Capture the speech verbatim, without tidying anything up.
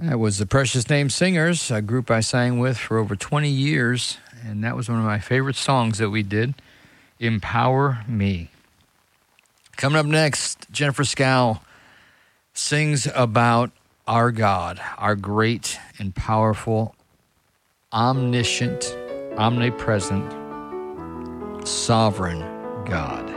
That was the Precious Name Singers, a group I sang with for over twenty years, and that was one of my favorite songs that we did, Empower Me. Coming up next, Jennifer Scow sings about our God, our great and powerful, omniscient, omnipresent, sovereign God.